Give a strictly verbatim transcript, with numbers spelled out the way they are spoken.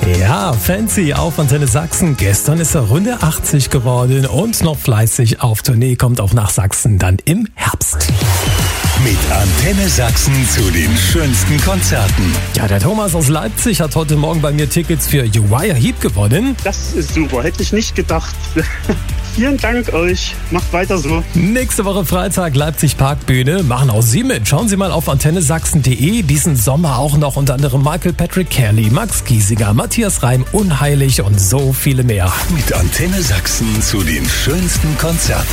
Ja, Fancy auf Antenne Sachsen. Gestern ist er Runde achtzig geworden und noch fleißig auf Tournee, kommt auch nach Sachsen dann im Herbst. Mit Antenne Sachsen zu den schönsten Konzerten. Ja, der Thomas aus Leipzig hat heute Morgen bei mir Tickets für Uriah Heep gewonnen. Das ist super, hätte ich nicht gedacht. Vielen Dank euch, macht weiter so. Nächste Woche Freitag Leipzig Parkbühne, machen auch Sie mit. Schauen Sie mal auf antenne sachsen punkt de. Diesen Sommer auch noch unter anderem Michael Patrick Kelly, Max Giesinger, Matthias Reim, Unheilig und so viele mehr. Mit Antenne Sachsen zu den schönsten Konzerten.